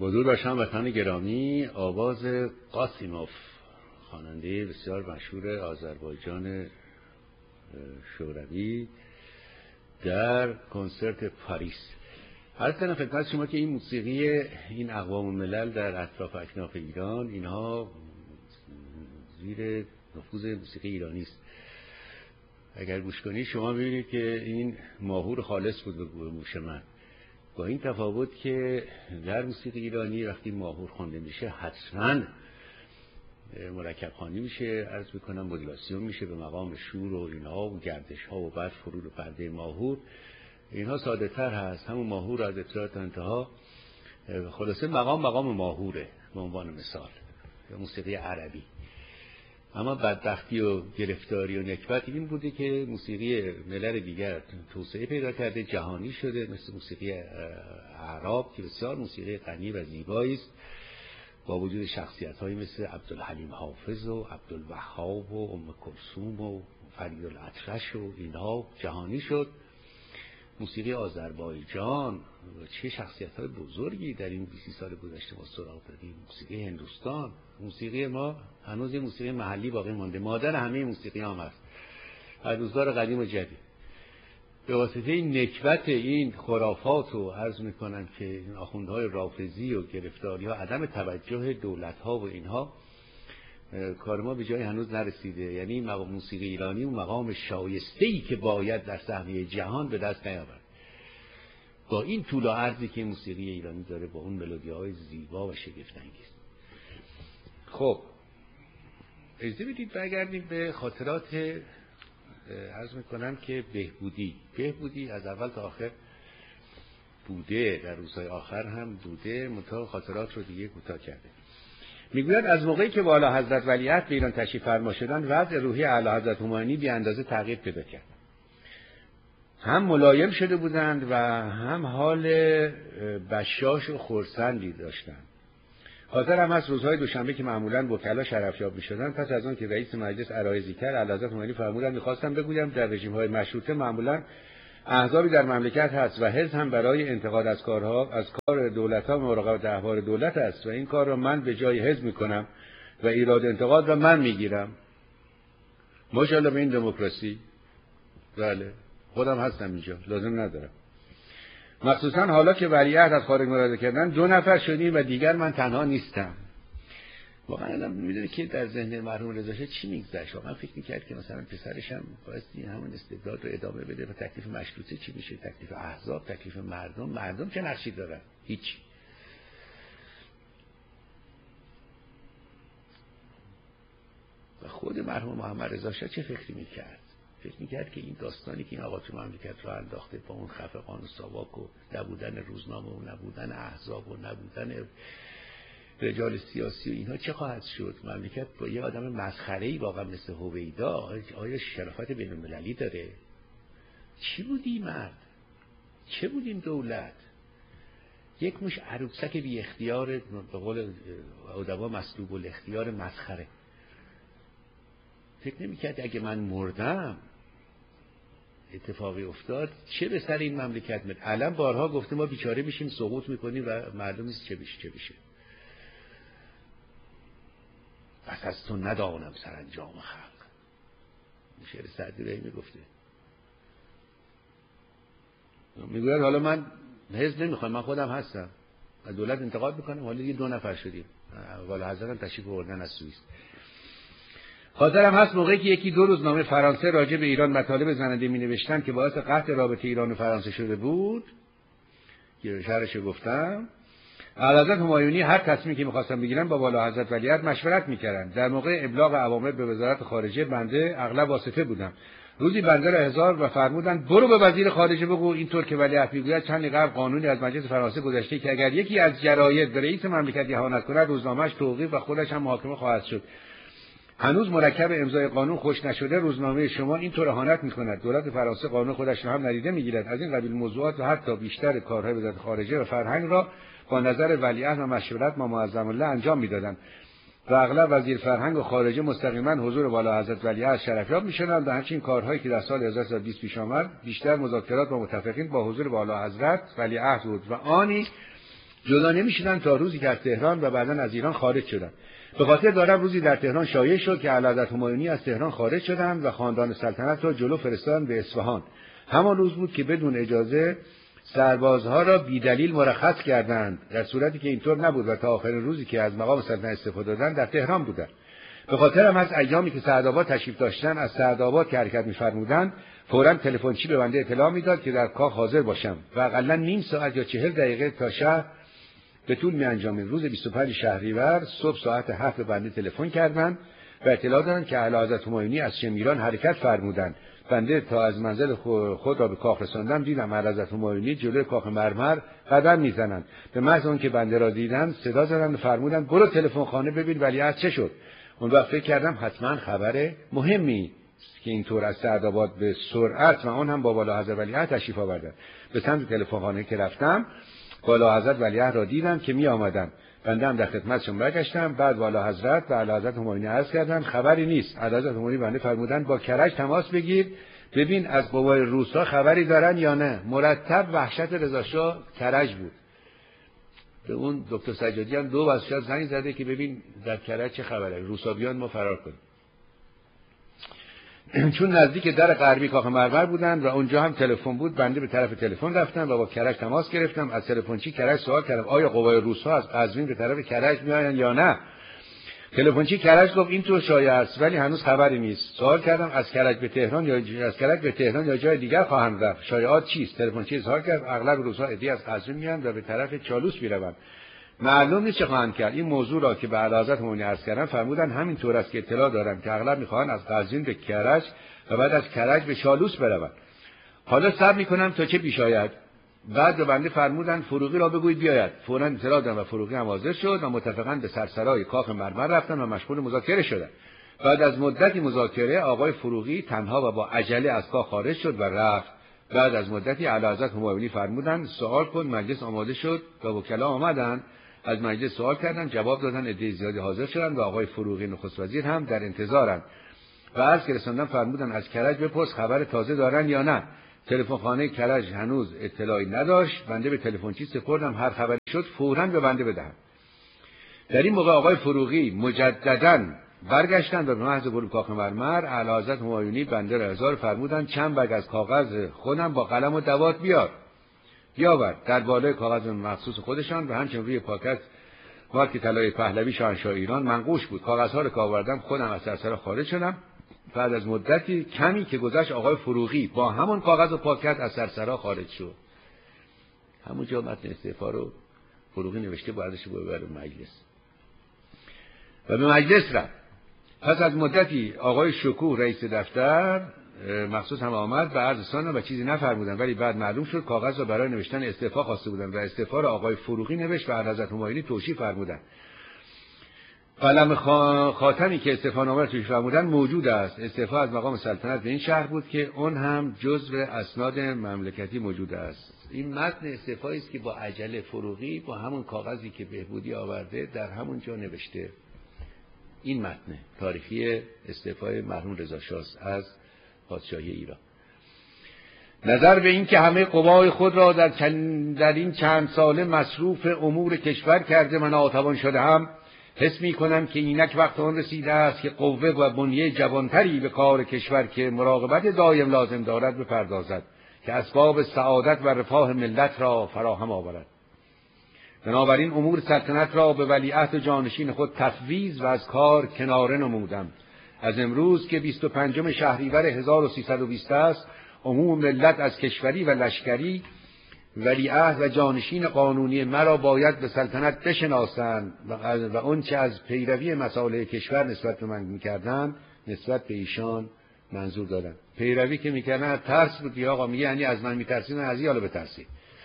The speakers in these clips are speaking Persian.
حضور بر هموطنان گرامی، آواز قاسیموف، خواننده بسیار مشهور آذربایجان شوروی، در کنسرت پاریس. عرض کنم خدمت شما که این موسیقی این اقوام الملل در اطراف اکناف ایران، اینها زیر نفوذ موسیقی ایرانی است. اگر گوش کنید شما ببینید که این ماهور خالص بود به گوش من، با این تفاوت که در موسیقی ایرانی وقتی ماهور خوانده میشه حتما مرکب خوانی میشه، عرض میکنم مدولاسیون میشه به مقام شور و اینها و گردش ها و بعد فرود و پرده ماهور. اینها ساده تر هست، همون ماهور از ابتدا تا انتها. خلاصه مقام ماهوره به عنوان مثال موسیقی عربی. اما بدبختی و گرفتاری و نکبت این بوده که موسیقی ملل دیگر توسعه پیدا کرده، جهانی شده، مثل موسیقی اعراب که بسیار موسیقی غنی و زیبایی است، با وجود شخصیت‌هایی مثل عبدالحلیم حافظ و عبدالوهاب و ام کلثوم و فرید الاطرش و اینها جهانی شد. موسیقی آذربایجان چه شخصیت‌های بزرگی در این 20 سال گذشته ما سراغ دادیم. موسیقی هندوستان، موسیقی ما هنوز این موسیقی محلی باقی مانده، مادر همه موسیقی هم هست از روزگار قدیم و جدید. به واسطه این نکبت این خرافات رو عرض میکنن که این آخوندهای رافضی و گرفتاری‌ها، عدم توجه دولت‌ها و اینها، کار ما به جای هنوز نرسیده. یعنی موسیقی ایرانی و مقام شایسته‌ای که باید در صحنه جهان به دست نیاورد. با این طول و عرضی که موسیقی ایرانی داره، با اون ملودی‌های زیبا و شگفت‌انگیز. خب اجازه بدید برگردیم به خاطرات، عرض میکنم که بهبودی از اول تا آخر بوده، در روزهای آخر هم بوده، منتها خاطرات رو دیگه کوتاه کرده. میگوید از موقعی که با اعلی حضرت ولیعهد به ایران تشریف فرما شدند، وضع روحی اعلی حضرت همایونی بی اندازه تغییر پیدا کرد. هم ملایم شده بودند و هم حال بشاش و خرسندی داشتند. خاطرم هست روزهای دوشنبه که معمولاً وکلا شرفیاب می‌شدند، پس از آن که رئیس مجلس عرایضی کرد، اعلی حضرت همایونی فرمودند می‌خواستم بگویم در رژیم‌های مشروطه معمولاً احزابی در مملکت هست و حزب هم برای انتقاد از کار دولت‌ها و مراقبت احوال دولت است و این کار را من به جای حزب می‌کنم و ایراد انتقاد را من می‌گیرم. ماشاءالله به این دموکراسی. بله خودم هستم اینجا، لازم ندارم. مخصوصا حالا که ولیعهد از خارج مراجعه کردن 2 نفر شدیم و دیگر من تنها نیستم. واقعا آدم میدونه که در ذهن مرحوم رضا شاه چی میگذشت. واقعا فکر میکرد که مثلا پسرش هم بایستی همون استبداد رو ادامه بده و تکلیف مشروطه چی میشه، تکلیف احزاب، تکلیف مردم چه نقشی دارن؟ هیچ. و خود مرحوم محمد رضا شاه چه فکری میکرد؟ فکر میکرد که این داستانی که این آقا تو مملکت را انداخته با اون خفقان و ساواک و نبودن روزنامه و نبودن احزاب و نبودن رجال سیاسی و اینها چه خواهد شد؟ مملکت با یه آدم مسخره‌ای واقعا مثل هویدا آیا شرافت بین المللی داره؟ چی بود این مرد؟ چه بود این دولت؟ یک مش عروسک بی اختیار، به قول ادبا مسلوب الاختیار، مسخره. فکر نمی‌کرد اگه من مردم اتفاقی افتاد چه به سر این مملکت میاد. الان بارها گفته ما بیچاره میشیم، سقوط میکنیم و معلوم نیست چه بشه. پس از تو ندانم سرانجام خلق. شعر سعدی رو میگفته. میگوید حالا من حزب نمیخوام، من خودم هستم و دولت انتقاد میکنم. حالا دیگه 2 نفر شدیم. والا حضرت تشریف آوردن از سوئیس. خاطرم هست موقعی که 1-2 روزنامه فرانسه راجع به ایران مطالب زننده می‌نوشتن که باعث قطع رابطه ایران و فرانسه شده بود، که شرحش گفتم، اعلیحضرت همایونی هر تصمیمی که می‌خواستن بگیرن با والا حضرت ولیعهد مشورت می‌کردن. در موقع ابلاغ اوامر به وزارت خارجه بنده اغلب واسطه بودم. روزی بنده را احضار و فرمودند برو به وزیر خارجه بگو اینطور که ولیعهد میگوید چند قبل قانونی از مجلس فرانسه گذشته که اگر یکی از جراید به رئیس مملکت اهانت کند روزنامه‌اش توقیف و خودش هم محاکمه خواهد شد. هنوز مرکب امضای قانون خوش نشده روزنامه شما اینطور اهانت می‌کند. دولت فرانسه قانون خودش را هم ندیده می‌گیرد. از این قبیل موضوعات و حتی بیشتر کارهای وزارت خارجه و فرهنگ را با نظر ولیعهد و مشورت ما معظم الله انجام می‌دادند و اغلب وزیر فرهنگ و خارجه مستقیما حضور والا حضرت ولیعهد شرفیاب می‌شدند و همچنین کارهایی که در سال 1320 پیش آمد بیشتر مذاکرات با متفقین با حضور والا حضرت ولیعهد بود و آنی جدا نمی‌شدن تا روزی که از تهران و بعداً از ایران خارج شدند. به خاطر دارم روزی در تهران شایع شد که اعلیحضرت همایونی از تهران خارج شدند و خاندان سلطنت را جلو فرستادند به اصفهان. همان روز بود که بدون اجازه سربازها را بی‌دلیل مرخص کردند، در صورتی که اینطور نبود و تا آخرین روزی که از مقام سلطنت استفاده دادند در تهران بودند. به خاطر هم از ایامی که سعدآباد تشریف داشتند از سعدآباد که حرکت می‌فرمودند فوراً تلفنچی به بنده اطلاع می‌داد که در کاخ حاضر باشم و حداقل نیم ساعت یا 40 دقیقه تا شهر به طول می‌انجامید. روز 25 شهریور صبح ساعت 7 به بنده تلفن کردند و اطلاع دادند که اعلیحضرت همایونی از شمیران حرکت فرمودند. بنده تا از منزل خود را به کاخ رساندم، دیدم اعلیحضرت همایونی جلوی کاخ مرمر قدم می‌زنند. به محض آنکه بنده را دیدند صدا زدند و فرمودند برو تلفن خانه ببین ولیعهد چه شد. اون وقت فکر کردم حتما خبر مهمی که اینطور از سعدآباد به سرعت و آن هم با والاحضرت ولیعهد تشریف آوردند. به سمت تلفن خانه که رفتم والاحضرت ولیعهد را دیدم که می آمدند. بنده هم در خدمتشون برگشتم. بعد والاحضرت و اعلیحضرت همایونی عرض کردند خبری نیست. اعلیحضرت همایونی بنده فرمودند با کرج تماس بگیر ببین از قوای روسا خبری دارن یا نه. مرتب وحشت رضاشاه کرج بود. به اون دکتر سجادی هم 2 بار زنگ زده که ببین در کرج چه خبره، روسا بیان ما فرار کنیم. چون نزدیک در غربی کاخ مرمر بودن و اونجا هم تلفن بود، بنده به طرف تلفن رفتم و با کرج تماس گرفتم. از تلفنچی کرج سوال کردم آیا قوای روسا از قزوین به طرف کرج میآیند یا نه. تلفنچی کرج گفت اینطور شایعه است ولی هنوز خبری نیست. سوال کردم از کرج به تهران یا جای دیگر خواهند رفت، شایعات چیست؟ تلفنچی اظهار کرد اغلب روسا عده‌ای از قزوین میان و به طرف چالوس میروند، معلوم نیست چه خواهند کرد. این موضوع را که به اعلیحضرت همایونی عرض کردن فرمودن همین طور است که اطلاع دارم که اغلب میخواهند از قزوین به کرج و بعد از کرج به چالوس بروند. حالا صبر میکنم تا چه پیش آید. بعد به بنده فرمودن فروغی را بگویید بیاید. فوراً اطلاع دادم و فروغی هم حاضر شد و متفقاً به سرسرای کاخ مرمر رفتن و مشغول مذاکره شدند. بعد از مدتی مذاکره آقای فروغی تنها و با عجله از کاخ خارج شد و رفت. بعد از مدتی اعلیحضرت همایونی فرمودن سوال کن. مجلس آماده شد و وکلا آمدند. از مجلس سوال کردند، جواب دادن عده زیادی حاضر شدند و آقای فروغی نخست وزیر هم در انتظارند. و عرض که رساندم فرمودن از کرج بپرس خبر تازه دارن یا نه. تلفن خانه کرج هنوز اطلاعی نداشت. بنده به تلفنچی سپردم هر خبری شد فوراً به بنده بدهند. در این موقع آقای فروغی مجدداً برگشتند و به محض ورود کاخ مرمر اعلیحضرت همایونی بنده را احضار فرمودند چند برگ از کاغذ خودم با قلم و دوات بیاور. در بالای کاغذ مخصوص خودشان و همچنین روی پاکت مارک طلای پهلوی شاهنشاه ایران منقوش بود. کاغذها را که آوردم خودم از سرسرا خارج شدم. بعد از مدتی کمی که گذشت آقای فروغی با همون کاغذ و پاکت از سرسرا خارج شد. همونجا متن استعفا رو فروغی نوشته برداشت ببره به مجلس و به مجلس رفت. پس از مدتی آقای شکوه رئیس دفتر مخصوص هم آمد و عرض سانم و چیزی نفرمودن، ولی بعد معلوم شد کاغذ را برای نوشتن استعفا خواسته بودن و استعفا را آقای فروغی نوشت و اعلیحضرت همایونی توشیح فرمودند. قلم خاتمی که استعفانامه را توش فرمودن موجود است. استعفا از مقام سلطنت به این شهر بود که اون هم جزو اسناد مملکتی موجود است. این متن استعفایی است که با عجله فروغی با همون کاغذی که بهبودی آورده در همون جا نوشته. این متن تاریخی استعفای مرحوم رضاشاه از پادشاهی ایران. نظر به این که همه قوای خود را در این چند ساله مصروف امور کشور کرده من ناتوان شدم، حس می کنم که اینک وقت آن رسیده است که قوه و بنیه جوانتری به کار کشور که مراقبت دایم لازم دارد بپردازد که اسباب سعادت و رفاه ملت را فراهم آورد. بنابراین امور سلطنت را به ولیعهد و جانشین خود تفویض و از کار کناره نمودم. از امروز که 25 شهریور 1320 است، عموم ملت از کشوری و لشکری ولیعهد و جانشین قانونی مرا باید به سلطنت بشناسند و اون چه از پیروی مسائل کشور نسبت به من می‌کردند نسبت به ایشان منظور دارم. پیروی که می‌کردن ترس بود یا آقا میگه یعنی از من می‌ترسید از این حالا بترسید.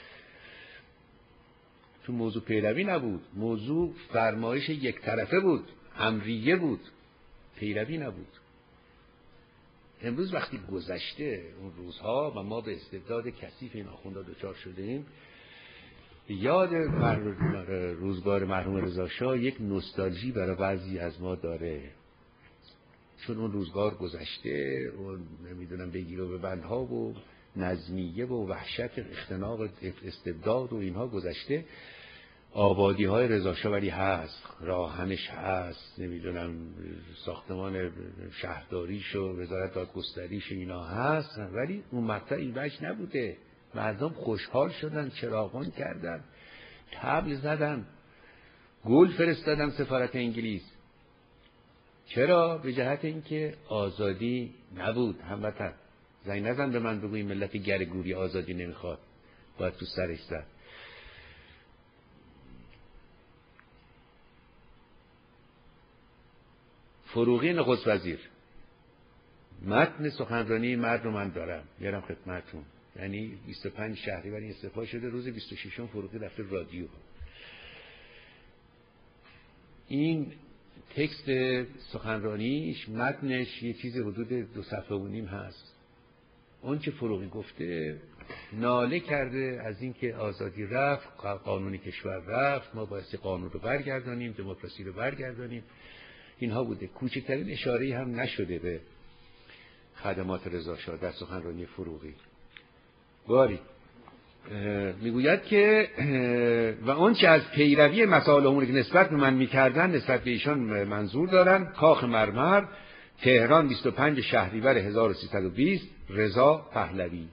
چون موضوع پیروی نبود، موضوع فرمایش یک طرفه بود، امریه بود، پیروی نبود. امروز وقتی گذشته اون روزها و ما به استبداد کثیف این آخوندا دچار شدیم، یاد روزگار مرحوم رضاشاه یک نوستالژی برای بعضی از ما داره. چون اون روزگار گذشته، اون نمیدونم بگیر و ببندها و نظمیه و وحشت اختناق استبداد و اینها گذشته. آبادی‌های رضاشاه ولی هست، راهنش هست، نمیدونم ساختمان شهرداریش و وزارت دادگستریش اینا هست، ولی اون مقطع این وجه نبوده. مردم خوشحال شدن، چراغان کردن، طبل زدن، گل فرستادن سفارت انگلیس. چرا؟ به جهت اینکه آزادی نبود. هموطن زنگ نزن به من بگو این ملت گرگوری آزادی نمیخواد، باید تو سرش زد. فروغی نخست وزیر، متن سخنرانی مرد رو من دارم میارم خدمتتون. یعنی 25 شهریور استعفا شده، روز 26 فروغی رفته رادیو. این تکست سخنرانیش، متنش یه چیز حدود 2 صفحه و نیم هست. اون که فروغی گفته ناله کرده از اینکه آزادی رفت، قانون کشور رفت، ما باید قانون رو برگردانیم، دموکراسی رو برگردانیم. اینها بوده. کوچکترین اشاره‌ای هم نشده به خدمات رضاشاه در سخنرانی فروغی. باری میگوید که و اون چه از پیروی مسائل اموری که نسبت به من میکردن نسبت به ایشان منظور دارن. کاخ مرمر، تهران، 25 شهریور 1320. رضا پهلوی.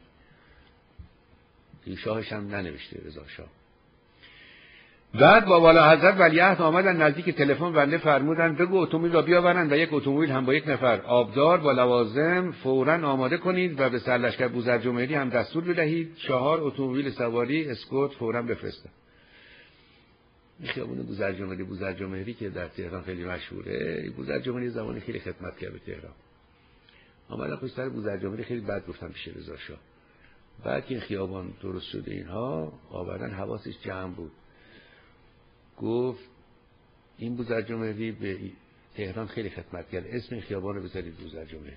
شاهش هم ننوشته رضا شاه. بعد با والا حضرت ولیعهد آمدن نزدیک تلفن، بنده فرمودن بگو اتومبیل را بیاورند و یک اتومبیل هم با 1 نفر آبدار با لوازم فوراً آماده کنید و به سرلشکر بوزرجمهری هم دستور بدهید 4 اتومبیل سواری اسکورت فوراً بفرستند. این خیابون بوزرجمهری که در تهران خیلی مشهوره. بوزرجمهری زمانی خیلی خدمت کرد به تهران. آمدن پشت سر بوزرجمهری خیلی بد گفتن پیش رضا شاه. بعد که این خیابان درست شده اینها آوردن، حواسش جمع بود. گفت این بوزرجمهری به تهران خیلی خدمت کرد، اسم این خیابان رو بذارید بوزرجمهری.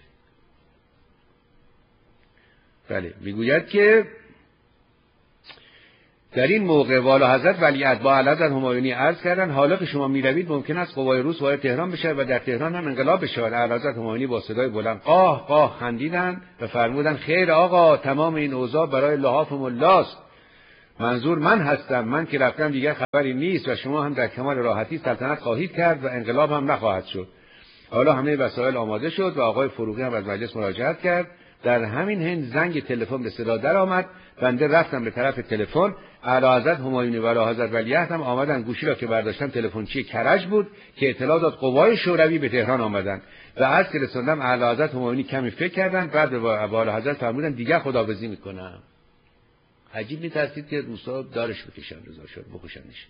بله، میگوید که در این موقع والا حضرت ولیعهد با اعلیحضرت همایونی عرض کردن حالا که شما میروید ممکن است قوای روس وارد تهران بشه و در تهران هم انقلاب بشه. اعلیحضرت همایونی با صدای بلند قاه قاه خندیدن و فرمودن خیر آقا، تمام این اوضاع برای لحاف ملاست. منظور من هستم، من که رفتم دیگر خبری نیست و شما هم در کمال راحتی سلطنت خواهید کرد و انقلاب هم نخواهد شد. حالا همه وسایل آماده شد و آقای فروغی هم از مجلس مراجعت کرد. در همین حین زنگ تلفن به صدا در آمد. بنده رفتم به طرف تلفن. اعلیحضرت همایونی و اعلیحضرت ولیعهد هم آمدن. گوشی را که برداشتم تلفنچی کرج بود که اطلاع داد قوای شوروی به تهران آمدن و از که رسوندم اعلیحضرت همایونی کمی فکر کردن. بعد به اعلیحضرت فرمودن دیگر خداحافظی میکنم. عجیب می‌ترسید که روسا دارش بکشن رضا شاه، بکشنش.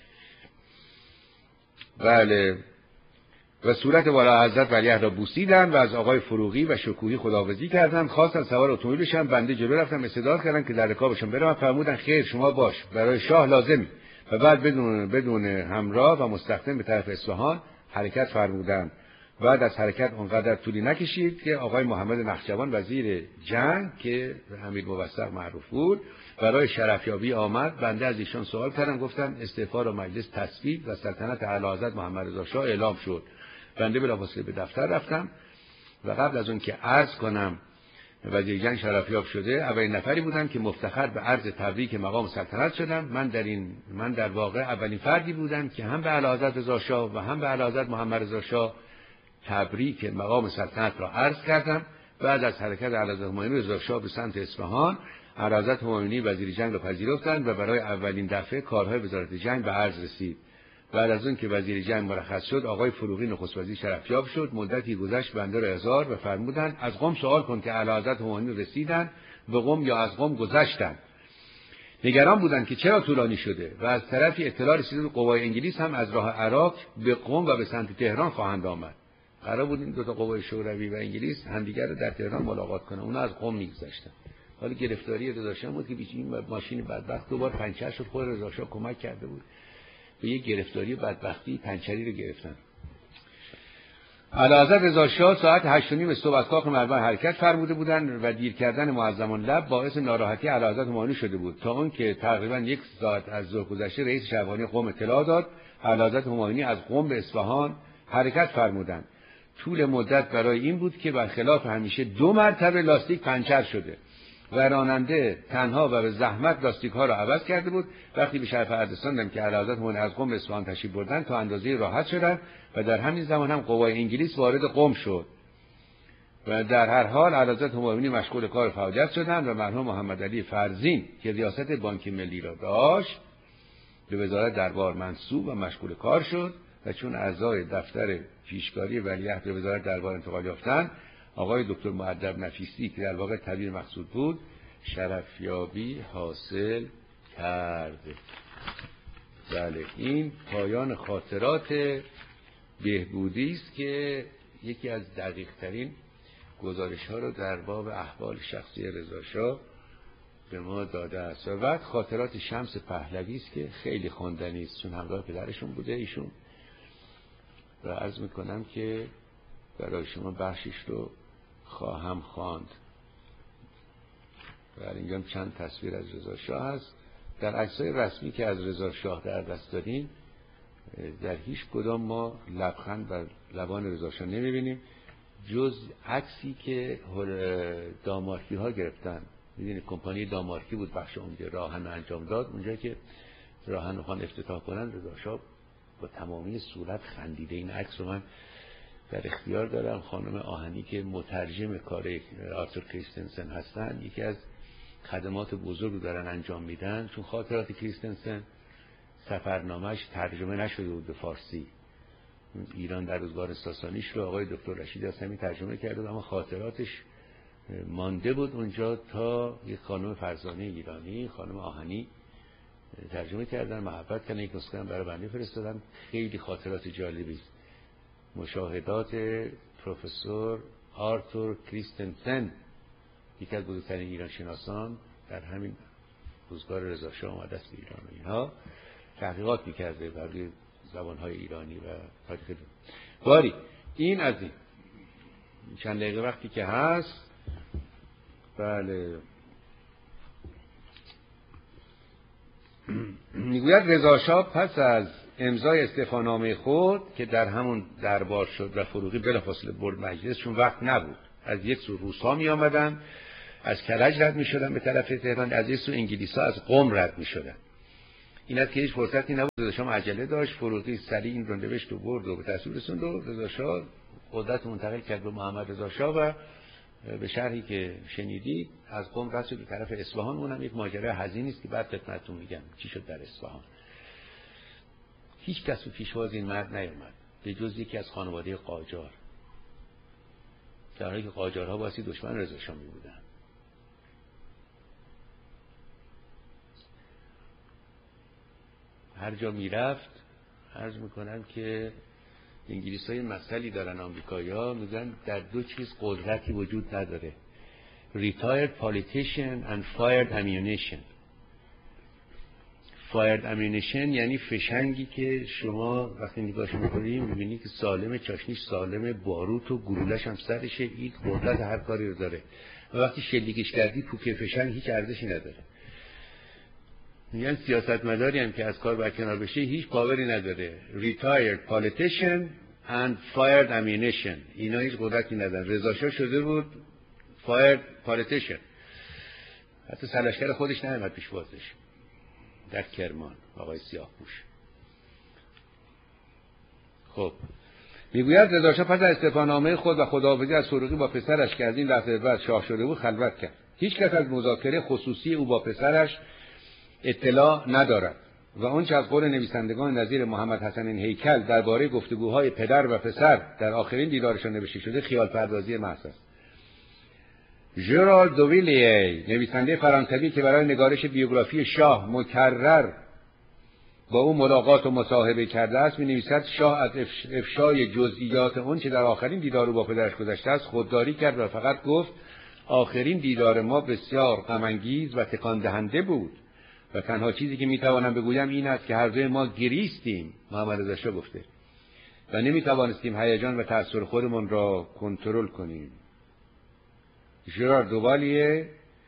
بله، و صورت والا حضرت ولیعهد را بوسیدن و از آقای فروغی و شکوهی خداحافظی کردند. خواستن سوار اتومبیل بشن. بنده جلو رفتم استدعا کردن که در رکابشون برم. فرمودن خیر شما باش، برای شاه لازمی. و بعد بدون همراه و مستخدم به طرف اصفهان حرکت فرمودند. بعد از حرکت اونقدر طولی نکشید که آقای محمد نخجوان وزیر جنگ که حمید موثق معروف بود برای شرفیابی آمد. بنده از ایشان سوال کردم، گفتن استعفا را مجلس تصویب و سلطنت اعلیحضرت محمد رضا شاه اعلام شد. بنده بلافاصله به دفتر رفتم و قبل از اون که عرض کنم وزیر جنگ شرفیاب شده، اولین نفری بودم که مفتخر به عرض تبریک مقام سلطنت شدم. من در واقع اولین فردی بودم که هم به اعلیحضرت رضا شاه و هم به اعلیحضرت محمد رضا شاه تبریک مقام سلطنت را عرض کردم. بعد از حرکت اعلیحضرت همایونی رضا شاه به سمت اصفهان، اعلیحضرت همایونی وزیر جنگ را پذیرفتند و برای اولین دفعه کارهای وزارت جنگ به عرض رسید. بعد از اون که وزیر جنگ مرخص شد، آقای فروغی نخست وزیر شرفیاب شد. مدتی گذشت، بنده را احضار و فرمودند از قم سوال کن که اعلیحضرت همایونی رسیدن به قم یا از قم گذشتند. نگران بودند که چرا طولانی شده و از طرفی اطلاع رسیده قوای انگلیس هم از راه عراق به قم و به سمت تهران خواهند آمد. قرار بود این دو تا قوای شوروی و انگلیس همدیگر رو در تهران ملاقات کنن. اونا از قم میگذشتن. حالا گرفتاری رضا شاه بود که این ماشین بدبخت دوبار پنچر شد. خود رضا شاه کمک کرده بود به یک گرفتاری بدبختی پنچری رو گرفتن. اعلیحضرت رضا شاه ساعت 8:30 صبح از کاخ مرمر حرکت فرموده بودند و دیر کردن معظمان لب باعث ناراحتی اعلیحضرت همایونی شده بود. تا اون که تقریبا 1 ساعت از ظهر گذشته رئیس شهبانی قم اطلاع داد اعلیحضرت همایونی از قم به اصفهان حرکت فرمودند. طول مدت برای این بود که برخلاف همیشه 2 مرتبه لاستیک پنچر شده و راننده تنها و به زحمت لاستیک ها را عوض کرده بود. وقتی به شهر اردستان رسیدم که اعلیحضرت همایون از قم به اصفهان تشریف بردند تا اندازه راحت شدند و در همین زمان هم قوای انگلیس وارد قم شد و در هر حال اعلیحضرت همایونی مشغول کار فعالیت شدند و مرحوم محمد علی فرزین که ریاست بانک ملی را داشت به وزارت دربار منصوب و مشغول کار شد و چون اعضای دفتر پیشکاری ولیعهد به وزارت دربار انتقال یافتند، آقای دکتر مؤدب نفیسی که در واقع طبیب مقصود بود شرفیابی حاصل کرد. بله، این پایان خاطرات بهبودی است که یکی از دقیق ترین گزارش ها رو در باب احوال شخصی رضا شاه به ما داده است. و بعد خاطرات شمس پهلوی است که خیلی خواندنی است چون همراه پدرشون بوده ایشون و عرض میکنم که برای شما بخشش رو خواهم خواند. و اینجا چند تصویر از رضا شاه هست. در عکسای رسمی که از رضا شاه در دست داریم در هیچ کدام ما لبخند بر لبان رضا شاه نمیبینیم جز عکسی که دامارکی ها گرفتن. میدونید کمپانی دامارکی بود بخش اونجا راهن انجام داد، اونجا که راهن رو خوان افتتاح کنن رضا شاه با تمامی صورت خندیده. این عکس رو من در اختیار دارم. خانم آهنی که مترجم کار آرتور کریستنسن هستن یکی از خدمات بزرگ رو دارن انجام میدن، چون خاطرات کریستنسن سفرنامه‌اش ترجمه نشده بود به فارسی. ایران در روزگار ساسانیش رو آقای دکتر رشید هستمی ترجمه کرده، اما خاطراتش مانده بود اونجا تا یک خانم فرزانه ایرانی، خانم آهنی ترجمه کردن، محبت کردن، یک نسخه برای بنده فرستادن. خیلی خاطرات جالبی است. مشاهدات پروفسور آرتور کریستنسن، یکی از بزرگترین ایران شناسان در همین روزگار رضا شاه آمده است به ایران و اینها تحقیقات می‌کرده برای زبان‌های ایرانی و تاریخ باری. این از این چند دقیقه وقتی که هست. بله، میگوید رضا شاه پس از امضای استعفانامه خود که در همون دربار شد و فروغی بلافاصله برد مجلس، چون وقت نبود، از یک سو روس‌ها می آمدن از کرج رد می شدن به طرف تهران، از یک سو انگلیس‌ها از قم رد می شدن. این است که هیچ فرصتی نبود. رضا شاه عجله داشت، فروغی سریع این رو نوشت و برد و به تصویر رسوند و رضا شاه قدرت منتقل کرد به محمد رضا شاه و به شرحی که شنیدید از قم رد شد به طرف اصفهان. اونم یک ماجرا حزینی است که بعد خدمتتون میگم چی شد در اصفهان. هیچ کس به پیشواز این مرد نیامد به جز یکی از خانواده قاجار، در حالی که قاجارها باسی دشمن رضا شاه می بودن. هر جا میرفت عرض میکنم که انگلیس‌های مسئله دارن، آمریکایی‌ها میگن در دو چیز قدرتی وجود نداره: retired politician and fired ammunition. fired ammunition یعنی فشنگی که شما وقتی نگاهش می‌کنید می‌بینید که سالمه، چاشنیش سالمه، باروت و گلوله‌ش هم سرشه، این قدرت هر کاری رو داره و وقتی شلیکش کردی توپ فشنگ هیچ ارزشی نداره. میگن سیاستمداری هم که از کار برکنار بشه هیچ پاوری نداره. retired politician and fired ammunition، اینا هیچ قدرتی ندارن. رضا شاه شده بود fired politician، حتی سلاشکر خودش نیامد پیشوازش در کرمان، آقای سیاه‌پوش. خب میگوید رضا شاه پس از استعفانامه خود و خداحافظی از فروغی با پسرش که از این لحظه بعد شاه شده بود خلوت کرد. هیچ کس از مذاکره خصوصی او با پسرش اطلاع ندارد و آنچه از قول نویسندگان نظیر محمد حسن هیکل درباره گفتگوهای پدر و پسر در آخرین دیدارشان نوشته شده خیال پردازی محض است. ژرال دوویلیه، نویسنده فرانسوی که برای نگارش بیوگرافی شاه مکرر با او ملاقات و مصاحبه کرده است، می‌نویسد شاه از افشای جزئیات اون چه در آخرین دیدار او با پدرش گذشته است خودداری کرد و فقط گفت آخرین دیدار ما بسیار غم انگیز و تکان دهنده بود و تنها چیزی که میتوانم بگویم این است که هر دوی ما گریستیم، محمد رضا شاه گفته، و نمیتوانستیم هیجان و تأثیر خودمان را کنترل کنیم. ژرار دووالیه،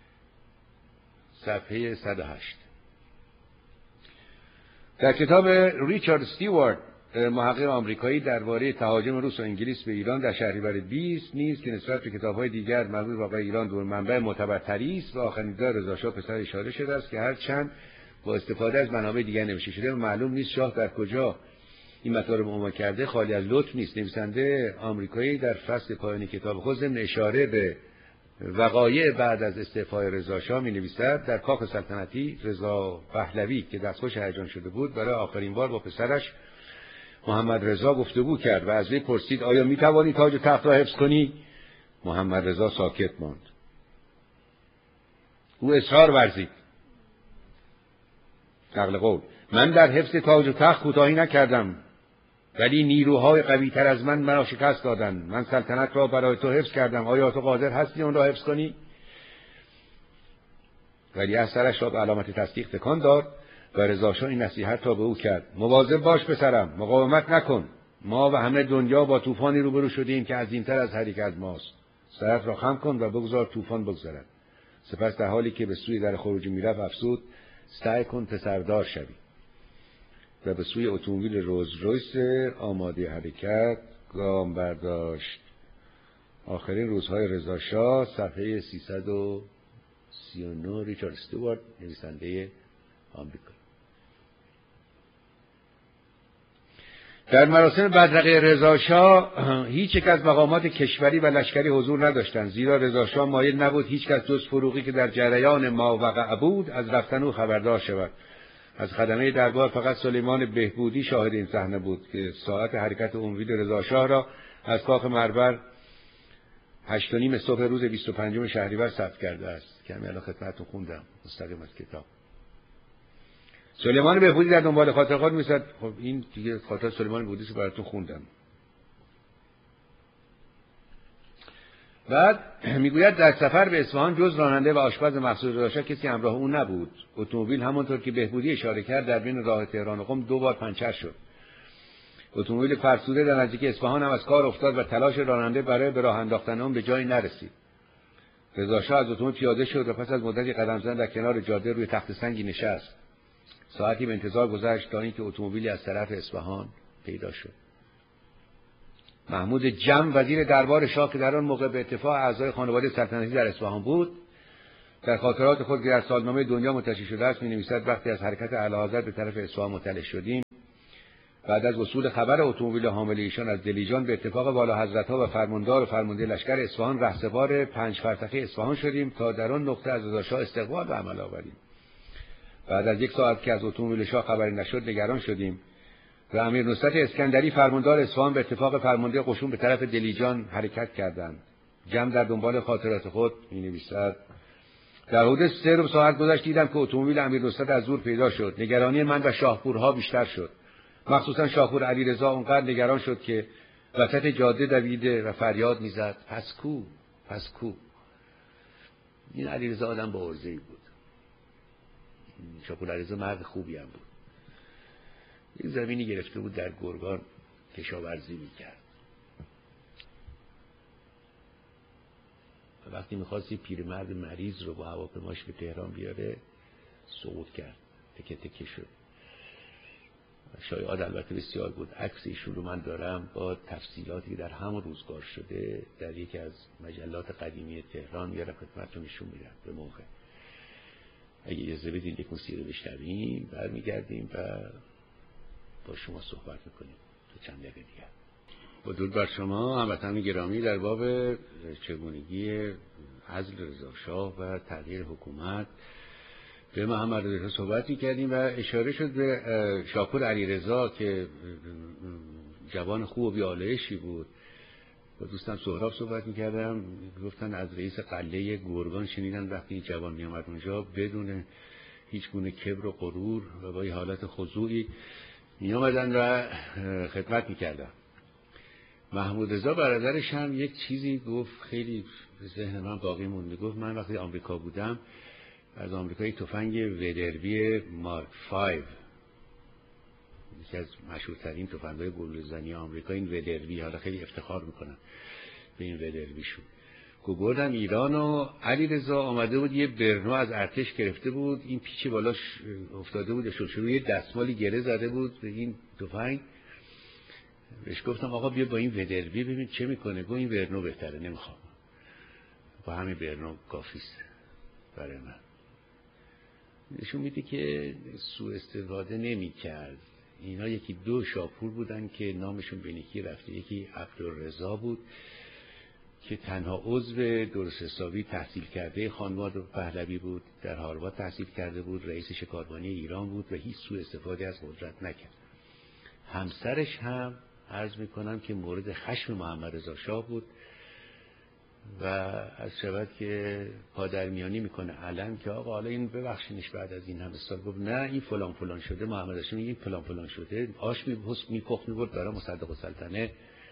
صفحه 108. در کتاب ریچارد استیوارت محقق آمریکایی درباره تهاجم روس و انگلیس به ایران در شهریور 20 نیز که نسبت به کتاب‌های دیگر مربوط به واقعه ایران دور منبع معتبرتری است و آخرین دیدار رضا شاه پسر اشاره شده است که هرچند با استفاده از منابع دیگر نوشته شده و معلوم نیست شاه در کجا این مطالب عنوان کرده خالی از لطف نیست. نویسنده آمریکایی در فصل پایانی کتاب خود ضمن اشاره به وقایع بعد از استعفای رضا شاه می‌نویسد در کاخ سلطنتی رضا پهلوی که دستخوش هیجان شده بود برای آخرین بار با پسرش محمد رضا گفتگو کرد و از وی پرسید آیا می‌توانی تاج و تخت را حفظ کنی؟ محمد رضا ساکت ماند. او اصرار ورزید. نقل قول: من در حفظ تاج و تخت کوتاهی نکردم، ولی نیروهای قوی تر از من مرا شکست دادند. من سلطنت را برای تو حفظ کردم، آیا تو قادر هستی آن را حفظ کنی؟ ولی سرش را به علامت تصدیق تکان داد و رضا شاه این نصیحت را به او کرد: مواظب باش پسرم، مقاومت نکن. ما و همه دنیا با طوفانی روبرو شدیم که عظیمتر از هر یک از ماست. سرت را خم کن و بگذار طوفان بگذرد. سپس در حالی که به سوی در خروجی میرفت افسود: سعی کن پسردار شوی. و به سوی اتومبیل رولز رویس آماده حرکت گام برداشت. آخرین روزهای رضا شاه، صفحه 339. ریچارد استوارت، نویسنده آمریکا. در مراسم بدرقه رضا شاه هیچ یک از مقامات کشوری و لشکری حضور نداشتند، زیرا رضا شاه مایل نبود هیچ کس جز فروغی که در جریان ما وقع بود از رفتن او خبردار شود. از خدمه دربار فقط سلیمان بهبودی شاهد این صحنه بود که ساعت حرکت اتومبیل رضا شاه را از کاخ مربر 8:30 صبح روز 25 شهریور ثبت کرده است. کمی الان خدمتتون خوندم مستقیم از کتاب. سلیمان بهبودی در دنبال خاطر خود می‌استاد. خب این دیگه خاطر سلیمان بهبودی رو براتون خوندم. بعد میگوید در سفر به اصفهان جز راننده و آشپز مخصوص رضا شاه کسی همراه او نبود. اتومبیل همانطور که بهبودی اشاره کرد در بین راه تهران و قم 2 بار پنچر شد. اتومبیل فرسوده در نزدیکی اصفهان هم از کار افتاد و تلاش راننده برای به راه انداختن آن به جایی نرسید. رضا شاه از اتومبیل پیاده شد و پس از مدتی قدم زدن در کنار جاده روی تخت سنگی نشست. ساعتی به انتظار گذشت تا اینکه اتومبیلی از طرف اصفهان پیدا شد. محمود جم وزیر دربار شاه که در آن موقع به اتفاق اعضای خانواده سلطنتی در اصفهان بود، در خاطرات خود که در سالنامه دنیا منتشر شده است می‌نویسد: وقتی از حرکت اعلیحضرت به طرف اصفهان مطلع شدیم، بعد از وصول خبر اتومبیل حامل ایشان از دلیجان به اتفاق والا حضرت‌ها و فرماندار و فرمانده لشکر اصفهان رهسپار 5 فرسخی اصفهان شدیم تا در آن نقطه از رضا شاه استقبال و عمل آوریم. بعد از 1 ساعت که از اتومبیل شاه خبری نشد نگران شدیم و امیر نصرت اسکندری فرماندار اصفهان به اتفاق فرمانده قشون به طرف دلیجان حرکت کردند. جمع در دنبال خاطرات خود می‌نویسد: در حدود 3 ساعت گذشت دیدم که اتومبیل امیر نصرت از دور پیدا شد. نگرانی من و شاهپورها بیشتر شد. مخصوصا شاهپور علیرضا اونقدر نگران شد که وسط جاده دویده و فریاد می‌زد: پس کو، پس کو. این علیرضا آدم با عرضه‌ای بود. شاهپور علیرضا مرد خوبی هم بود. یک زمینی گرفته بود در گرگان کشاورزی میکرد و وقتی میخواست یه پیرمرد مریض رو با هواپیماش به تهران بیاره سقوط کرد، تکه تکه شد. شایعات البته بسیار بود. عکس ایشون رو من دارم با تفصیلاتی که در همون روزگار شده در یکی از مجلات قدیمی تهران میارم خدمتتون نشون میدم به موقع. اگه اجازه بدین یک موسیقی بشنویم برمیگردیم و با شما صحبت میکنیم تو چند دقیقه دیگه. با درود بر شما هموطنان گرامی، در باب چگونگی عزل رضا شاه و تغییر حکومت به محمد رضا صحبتی کردیم و اشاره شد به شاهپور علیرضا که جوان خوب و بی‌آلایشی بود. با دوستم سهراب صحبت میکردم، گفتن از رئیس قلعه گرگان شنیدن وقتی این جوان میامد اونجا بدون هیچ گونه کبر و غرور و با یه حالت خضوعی می آمدن و خدمت میکردن. محمود رضا برادرش هم یک چیزی گفت خیلی ذهن من باقی موند. گفت من وقتی آمریکا بودم از آمریکا یک تفنگ ودروی مارک 5، یکی از مشهورترین تفنگ‌های گلوله‌زنی آمریکا، این ودروی، حالا خیلی افتخار میکنن به این ودرویشون، که بردم ایران و علیرضا آمده بود یه برنو از ارتش گرفته بود، این پیچ بالاش افتاده بود شروع یه دستمالی گره زده بود به این تفنگ بهش گفتم آقا بیا با این ودربی ببین چه میکنه. گفت این ورنو بهتره، نمیخوام، با همین ورنو کافیست برای من. نشون میده که سوء استفاده نمی‌کرد. اینا یکی دو شاپور بودن که نامشون به نیکی رفته. یکی عبدالرضا بود که تنها عضو درست حسابی تحصیل کرده خانواده پهلوی بود، در هاروارد تحصیل کرده بود، رئیس شکاربانی ایران بود و هیچ سوء استفاده از قدرت نکرد. همسرش هم عرض میکنم که مورد خشم محمد رضا شاه بود و از شود که پادرمیانی میکنه علم که آقا حالا این ببخشینش بعد از این همه سال. گفت نه این فلان فلان شده، محمد رضا میگه این فلان فلان شده، آش میپخت میبرد برای مصدق السلطنه.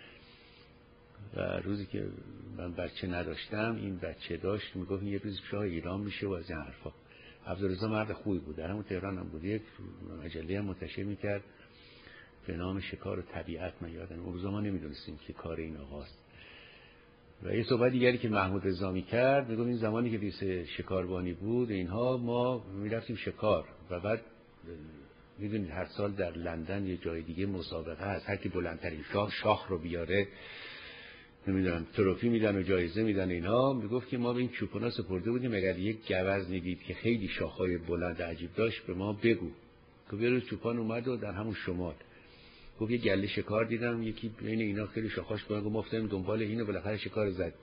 و روزی که من بچه نداشتم این بچه داشت، میگفت یه روز شاه ایران میشه و از این حرفا. عبدالرضا مرد خوبی بود، در همون تهران هم بود، یک مجله هم منتشر میکرد به نام شکار و طبیعت. من یادم اون روزا ما نمیدونستیم که کار این آقاست. و یه صحبت دیگری که محمود رضا میکرد، میگفت این زمانی که رئیس شکاربانی بود اینها ما میرفتیم شکار و بعد میدونید هر سال در لندن یه جای دیگه مسابقه هست، هر کی بلندترین شاخ رو بیاره نمیدونم تروفی میدن و جایزه میدن. اینا میگفت که ما به این چوپونا سپرده بودیم اگر یک گوز میدید که خیلی شاخهای بلند عجیب داشت به ما بگو. که یه روز چوپان اومد و در همون شمال گفت یه گله شکار دیدم، یکی بین اینا خیلی شاخاش بلند، گفت ما افتادیم دنبال اینو، بالاخره شکار زد.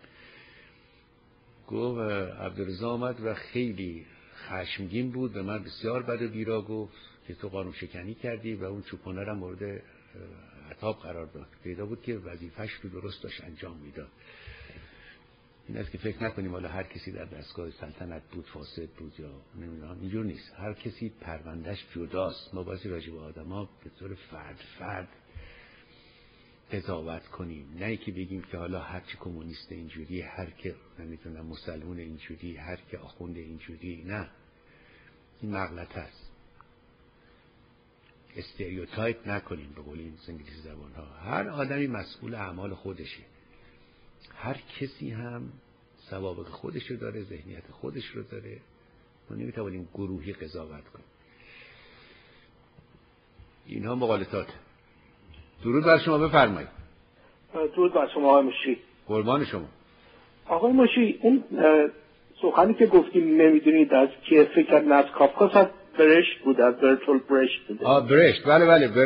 گفت عبدالرضا آمد و خیلی خشمگین بود، به من بسیار بد و بیرا گفت که تو قانون شکنی کردی و اون چوپانه را مورد عتاب قرار داد. پیدا بود که وظیفه‌اش رو درست داشت انجام میداد. این است که فکر نکنیم حالا هر کسی در دستگاه سلطنت بود فاسد بود یا نمیدونم، اینجور نیست. هر کسی پروندهش جداست. ما باید راجع به آدما به طور فرد قضاوت کنیم، نه که بگیم که حالا هر کی کمونیست اینجوری، هر کی نمیدونم مسلمان اینجوری، هر کی آخوند اینجوری. نه، این مغلطه است. استریوتایپ نکنیم به قول انگلیسی زبان ها. هر آدمی مسئول اعمال خودشه. هر کسی هم سوابق خودش رو داره، ذهنیت خودش رو داره. ما نمیتوانیم گروهی قضاوت کنیم. اینها مغالطات. درود بر شما، بفرمایید. درود بر شما آقای مشی. قربان شما. آقای مشی، اون سخنی که گفتیم نمیدونید از که فکر کنم از کافکاس، از برشت بود، از برتول برشت بود. برشت، بله